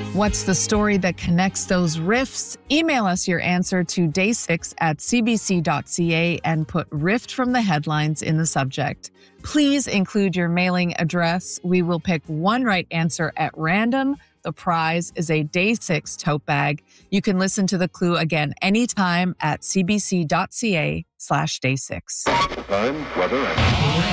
What's the story that connects those riffs? Email us your answer to day6@cbc.ca and put Rift from the headlines in the subject. Please include your mailing address. We will pick one right answer at random. The prize is a Day 6 tote bag. You can listen to the clue again anytime at cbc.ca/day6. Time, weather, and